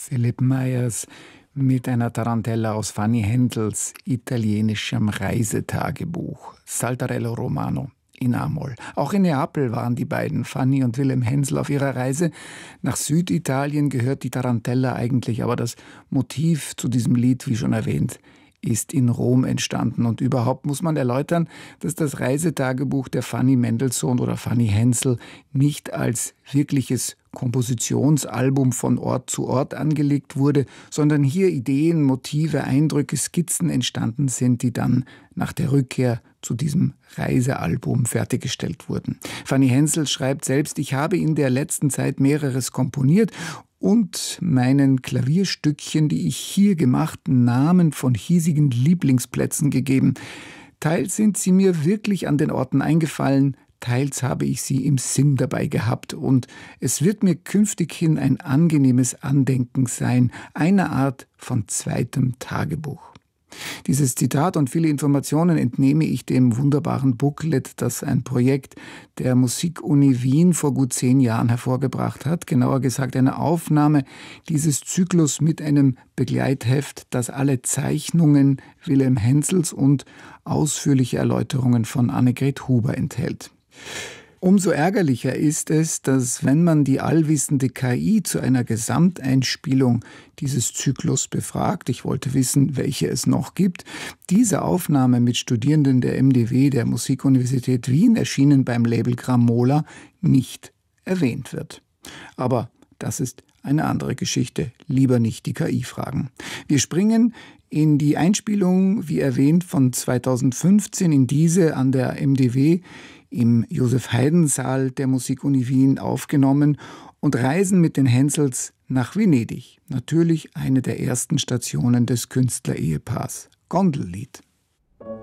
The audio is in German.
Philipp Meyers mit einer Tarantella aus Fanny Hendels italienischem Reisetagebuch, Saltarello Romano in A-Moll. Auch in Neapel waren die beiden, Fanny und Wilhelm Hensel, auf ihrer Reise. Nach Süditalien gehört die Tarantella eigentlich, aber das Motiv zu diesem Lied, wie schon erwähnt, ist in Rom entstanden. Und überhaupt muss man erläutern, dass das Reisetagebuch der Fanny Mendelssohn oder Fanny Hensel nicht als wirkliches Kompositionsalbum von Ort zu Ort angelegt wurde, sondern hier Ideen, Motive, Eindrücke, Skizzen entstanden sind, die dann nach der Rückkehr zu diesem Reisealbum fertiggestellt wurden. Fanny Hensel schreibt selbst: Ich habe in der letzten Zeit mehreres komponiert und meinen Klavierstückchen, die ich hier gemacht, Namen von hiesigen Lieblingsplätzen gegeben. Teils sind sie mir wirklich an den Orten eingefallen, teils habe ich sie im Sinn dabei gehabt, und es wird mir künftig hin ein angenehmes Andenken sein, eine Art von zweitem Tagebuch. Dieses Zitat und viele Informationen entnehme ich dem wunderbaren Booklet, das ein Projekt der Musikuni Wien vor gut 10 Jahren hervorgebracht hat. Genauer gesagt eine Aufnahme dieses Zyklus mit einem Begleitheft, das alle Zeichnungen Wilhelm Hensels und ausführliche Erläuterungen von Annegret Huber enthält. Umso ärgerlicher ist es, dass, wenn man die allwissende KI zu einer Gesamteinspielung dieses Zyklus befragt, ich wollte wissen, welche es noch gibt, diese Aufnahme mit Studierenden der MDW, der Musikuniversität Wien, erschienen beim Label Gramola, nicht erwähnt wird. Aber das ist eine andere Geschichte. Lieber nicht die KI fragen. Wir springen in die Einspielung, wie erwähnt, von 2015, in diese an der MDW im Josef-Haydn-Saal der Musikuni Wien aufgenommen, und reisen mit den Hensels nach Venedig. Natürlich eine der ersten Stationen des Künstlerehepaars. Gondellied.